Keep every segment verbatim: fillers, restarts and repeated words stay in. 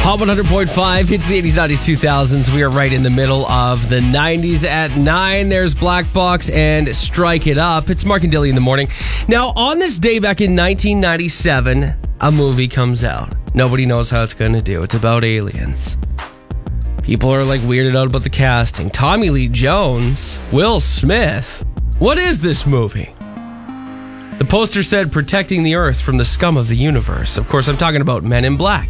Hot one hundred point five hits the eighties, nineties, two thousands. We are right in the middle of the nineties at nine. There's Black Box and Strike It Up. It's Mark and Dilly in the morning. Now, on this day back in nineteen ninety-seven, a movie comes out. Nobody knows how it's going to do. It's about aliens. People are like weirded out about the casting. Tommy Lee Jones, Will Smith. What is this movie? The poster said, protecting the earth from the scum of the universe. Of course, I'm talking about Men in Black.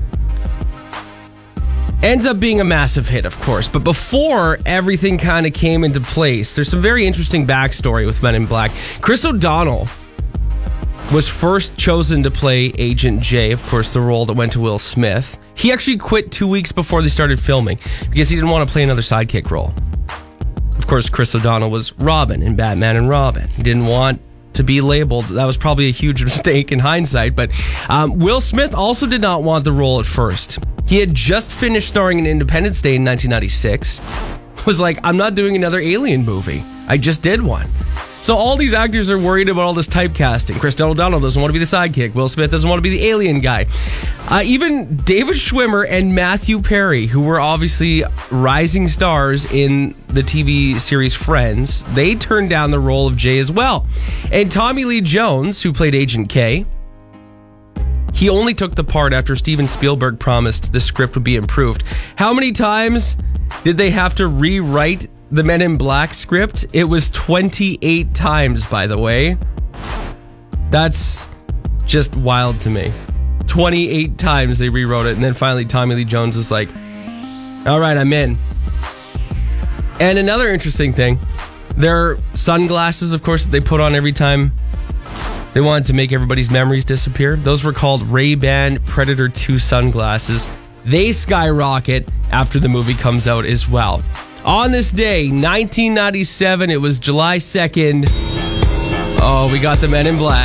Ends up being a massive hit, of course. But before everything kind of came into place, there's some very interesting backstory with Men in Black. Chris O'Donnell was first chosen to play Agent J, of course, the role that went to Will Smith. He actually quit two weeks before they started filming because he didn't want to play another sidekick role. Of course, Chris O'Donnell was Robin in Batman and Robin. He didn't want to be labeled. That was probably a huge mistake in hindsight. But um, Will Smith also did not want the role at first. He had just finished starring in Independence Day in nineteen ninety-six. Was like, I'm not doing another Alien movie. I just did one. So all these actors are worried about all this typecasting. Chris O'Donnell doesn't want to be the sidekick. Will Smith doesn't want to be the alien guy. Uh, even David Schwimmer and Matthew Perry, who were obviously rising stars in the T V series Friends, they turned down the role of Jay as well. And Tommy Lee Jones, who played Agent K, he only took the part after Steven Spielberg promised the script would be improved. How many times did they have to rewrite the Men in Black script? It was twenty-eight times, by the way. That's just wild to me. twenty-eight times they rewrote it, and then finally Tommy Lee Jones was like, all right, I'm in. And another interesting thing, their sunglasses, of course, that they put on every time they wanted to make everybody's memories disappear. Those were called Ray-Ban Predator two sunglasses. They skyrocket after the movie comes out as well. On this day, nineteen ninety-seven, it was July second. Oh, we got the Men in Black.